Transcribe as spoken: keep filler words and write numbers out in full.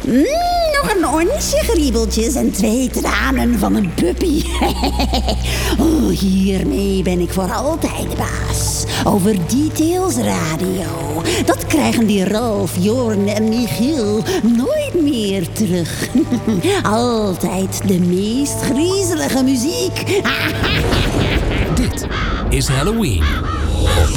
Mm, nog een onsje griebeltjes en twee tranen van een puppy. Oh, hiermee ben ik voor altijd de baas. Over Details Radio. Dat krijgen die Ralf, Jorn en Michiel nooit meer terug. Altijd de meest griezelige muziek. Dit is Halloween.